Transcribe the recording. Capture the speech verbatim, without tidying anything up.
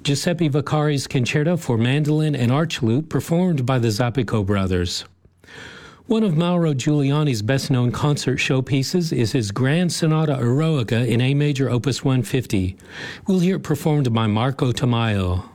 Giuseppe Vaccari's Concerto for Mandolin and Archlute, performed by the Zappico brothers. One of Mauro Giuliani's best-known concert showpieces is his Grand Sonata Eroica in A major opus one fifty. We'll hear it performed by Marco Tamayo.